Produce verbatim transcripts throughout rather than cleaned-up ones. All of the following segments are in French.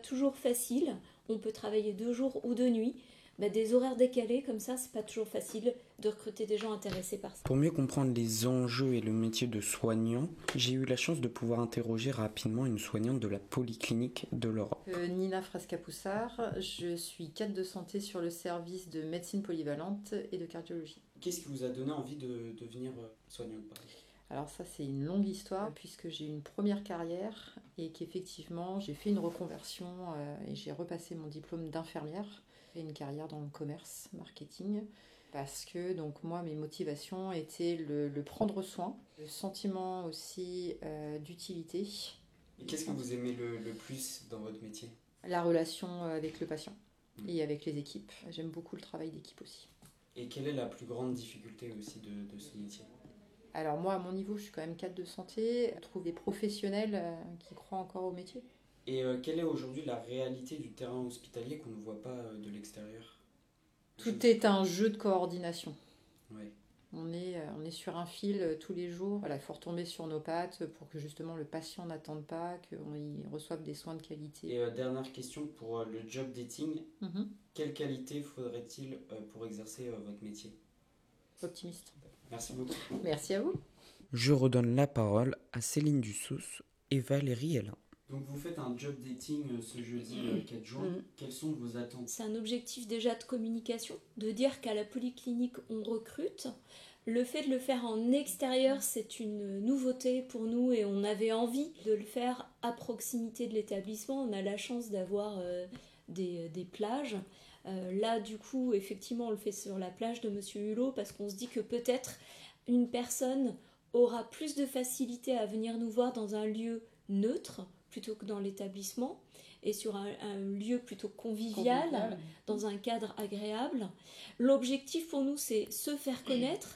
toujours facile. On peut travailler deux jours ou deux nuits. Bah, des horaires décalés comme ça, c'est pas toujours facile de recruter des gens intéressés par ça. Pour mieux comprendre les enjeux et le métier de soignant, j'ai eu la chance de pouvoir interroger rapidement une soignante de la Polyclinique de l'Europe. Euh, Nina Frasca-Poussard, je suis cadre de santé sur le service de médecine polyvalente et de cardiologie. Qu'est-ce qui vous a donné envie de devenir soignante ? Alors ça, c'est une longue histoire puisque j'ai eu une première carrière et qu'effectivement j'ai fait une reconversion euh, et j'ai repassé mon diplôme d'infirmière. J'ai fait une carrière dans le commerce, marketing, parce que donc moi mes motivations étaient le, le prendre soin, le sentiment aussi euh, d'utilité. Et qu'est-ce que vous aimez le, le plus dans votre métier ? La relation avec le patient mmh. et avec les équipes. J'aime beaucoup le travail d'équipe aussi. Et quelle est la plus grande difficulté aussi de, de ce métier ? Alors moi, à mon niveau, je suis quand même cadre de santé. Je trouve des professionnels euh, qui croient encore au métier. Et euh, quelle est aujourd'hui la réalité du terrain hospitalier qu'on ne voit pas euh, de l'extérieur ? Tout Je... est un jeu de coordination. Ouais. On est, euh, on est sur un fil euh, tous les jours. Voilà, il faut retomber sur nos pattes pour que justement le patient n'attende pas, qu'on reçoive des soins de qualité. Et euh, dernière question pour euh, le job dating. Mm-hmm. Quelle qualité faudrait-il euh, pour exercer euh, votre métier ? Optimiste. Merci beaucoup. Merci à vous. Je redonne la parole à Céline Dussous et Valérie Hellin. Donc vous faites un job dating ce jeudi mmh. quatre juin. Mmh. Quelles sont vos attentes ? C'est un objectif déjà de communication, de dire qu'à la Polyclinique on recrute. Le fait de le faire en extérieur, c'est une nouveauté pour nous et on avait envie de le faire à proximité de l'établissement. On a la chance d'avoir euh, des, des plages. Euh, là, du coup, effectivement, on le fait sur la plage de Monsieur Hulot parce qu'on se dit que peut-être une personne aura plus de facilité à venir nous voir dans un lieu neutre plutôt que dans l'établissement et sur un, un lieu plutôt convivial, convivial, dans un cadre agréable. L'objectif pour nous, c'est se faire connaître,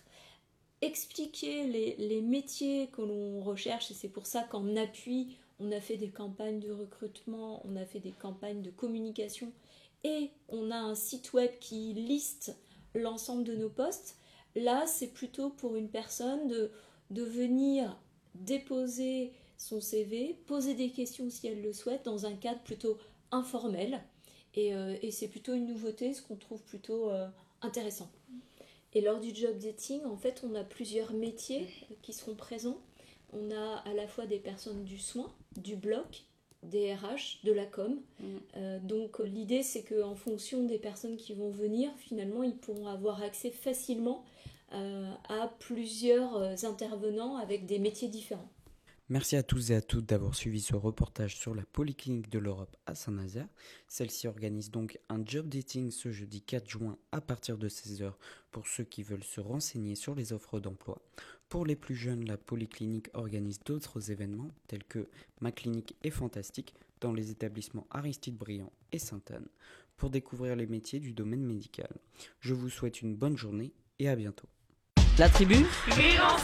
expliquer les, les métiers que l'on recherche et c'est pour ça qu'en appui, on a fait des campagnes de recrutement, on a fait des campagnes de communication et on a un site web qui liste l'ensemble de nos postes. Là, c'est plutôt pour une personne de, de venir déposer son C V, poser des questions si elle le souhaite, dans un cadre plutôt informel. Et, euh, et c'est plutôt une nouveauté, ce qu'on trouve plutôt euh, intéressant. Et lors du job dating, en fait, on a plusieurs métiers qui seront présents. On a à la fois des personnes du soin, du bloc, des R H, de la com. Mmh. Euh, donc l'idée c'est qu'en fonction des personnes qui vont venir, finalement ils pourront avoir accès facilement euh, à plusieurs euh, intervenants avec des métiers différents. Merci à tous et à toutes d'avoir suivi ce reportage sur la Polyclinique de l'Europe à Saint-Nazaire. Celle-ci organise donc un job dating ce jeudi quatre juin à partir de seize heures pour ceux qui veulent se renseigner sur les offres d'emploi. Pour les plus jeunes, la Polyclinique organise d'autres événements tels que Ma Clinique est fantastique dans les établissements Aristide Briand et Sainte-Anne pour découvrir les métiers du domaine médical. Je vous souhaite une bonne journée et à bientôt. La tribu Vivons